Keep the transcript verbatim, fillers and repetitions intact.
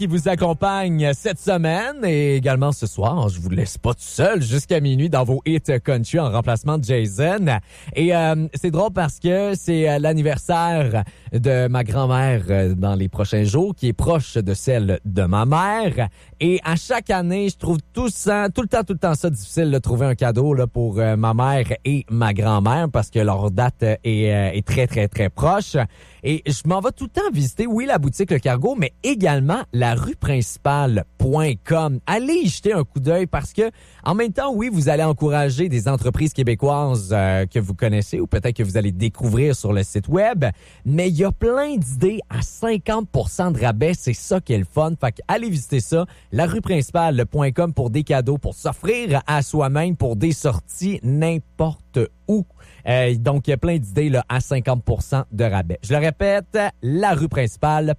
qui vous accompagne cette semaine et également ce soir. Je vous laisse pas tout seul jusqu'à minuit dans vos hits country en remplacement de Jason. Et euh, c'est drôle parce que c'est l'anniversaire de ma grand-mère dans les prochains jours qui est proche de celle de ma mère. Et à chaque année, je trouve tout, ça, tout le temps, tout le temps ça difficile de trouver un cadeau là, pour euh, ma mère et ma grand-mère parce que leur date est, euh, est très, très, très proche. Et je m'en vais tout le temps visiter, oui, la boutique Le Cargo, mais également la rue principale point com. Allez y jeter un coup d'œil parce que, en même temps, oui, vous allez encourager des entreprises québécoises euh, que vous connaissez ou peut-être que vous allez découvrir sur le site web, mais il y a plein d'idées à cinquante pour cent de rabais. C'est ça qui est le fun. Fait que allez visiter ça, la rue principale point com pour des cadeaux, pour s'offrir à soi-même, pour des sorties n'importe où. Euh, donc, il y a plein d'idées là, à cinquante pour cent de rabais. Je le répète, la rue principale